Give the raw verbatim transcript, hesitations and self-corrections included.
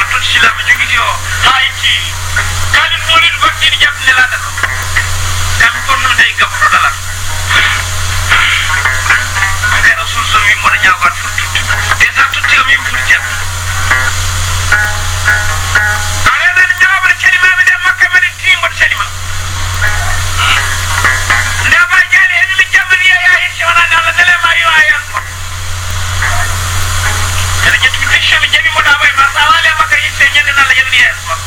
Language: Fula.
to sila mi jogi yo hayti kali molin bakki jam ne la dal dam ko no day gam do dala ay rasul so mi mo nya wat futti e sa tutti mi futti are na nyabar kalima mi de makka mi timbo kalima ne ba jale en mi jamri ya ya shona dala dele ma yo ayan ko jami mo da bay ma sa wale makka yitte nyene na la jeni yes